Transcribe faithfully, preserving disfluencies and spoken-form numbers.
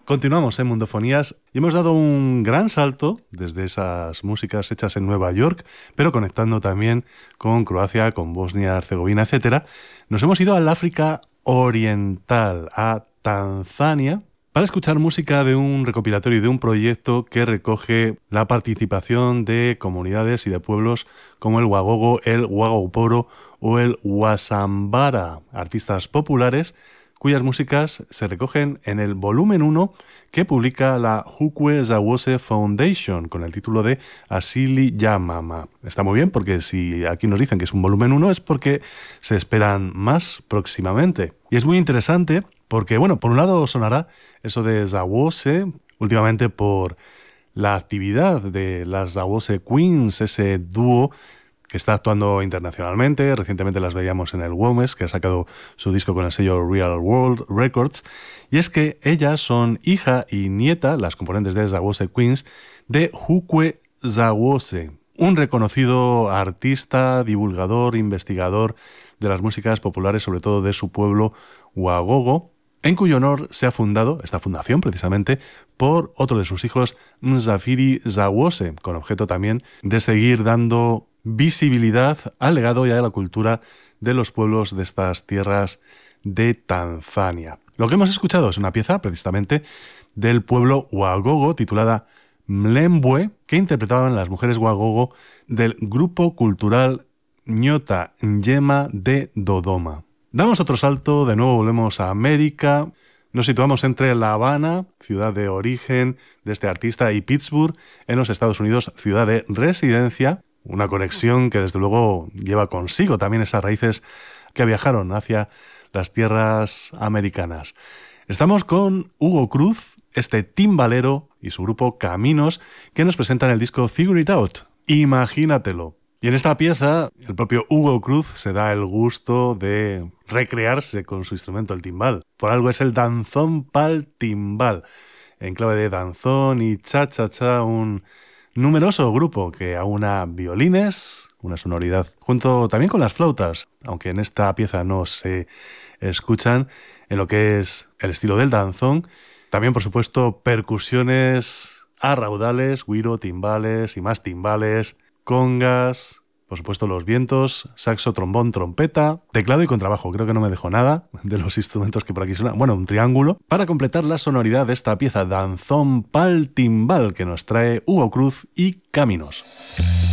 Continuamos en Mundofonías y hemos dado un gran salto desde esas músicas hechas en Nueva York, pero conectando también con Croacia, con Bosnia, Herzegovina, etcétera. Nos hemos ido al África Oriental, a Tanzania, para escuchar música de un recopilatorio y de un proyecto que recoge la participación de comunidades y de pueblos como el Wagogo, el Wagoporo o el Wasambara, artistas populares cuyas músicas se recogen en el volumen uno que publica la Hukwe Zawose Foundation con el título de Asili Yamama. Está muy bien porque si aquí nos dicen que es un volumen uno es porque se esperan más próximamente. Y es muy interesante porque, bueno, por un lado sonará eso de Zawose, últimamente por la actividad de las Zawose Queens, ese dúo que está actuando internacionalmente. Recientemente las veíamos en el Womes, que ha sacado su disco con el sello Real World Records. Y es que ellas son hija y nieta, las componentes de Zawose Queens, de Hukwe Zawose, un reconocido artista, divulgador, investigador de las músicas populares, sobre todo de su pueblo Wagogo, en cuyo honor se ha fundado esta fundación precisamente por otro de sus hijos, Mzafiri Zawose, con objeto también de seguir dando visibilidad al legado y a la cultura de los pueblos de estas tierras de Tanzania. Lo que hemos escuchado es una pieza precisamente del pueblo Wagogo titulada Mlembwe, que interpretaban las mujeres Wagogo del grupo cultural Nyota Njema de Dodoma. Damos otro salto, de nuevo volvemos a América. Nos situamos entre La Habana, ciudad de origen de este artista, y Pittsburgh, en los Estados Unidos, ciudad de residencia. Una conexión que desde luego lleva consigo también esas raíces que viajaron hacia las tierras americanas. Estamos con Hugo Cruz, este timbalero y su grupo Caminos, que nos presentan el disco Figure It Out. Imagínatelo. Y en esta pieza, el propio Hugo Cruz se da el gusto de recrearse con su instrumento, el timbal. Por algo es el danzón pal timbal. En clave de danzón y cha-cha-cha, un numeroso grupo que aúna violines, una sonoridad, junto también con las flautas, aunque en esta pieza no se escuchan, en lo que es el estilo del danzón. También, por supuesto, percusiones a raudales, güiro, timbales y más timbales, congas, por supuesto los vientos, saxo, trombón, trompeta, teclado y contrabajo. Creo que no me dejo nada de los instrumentos que por aquí suenan. Bueno, un triángulo para completar la sonoridad de esta pieza danzón pal timbal que nos trae Hugo Cruz y Caminos.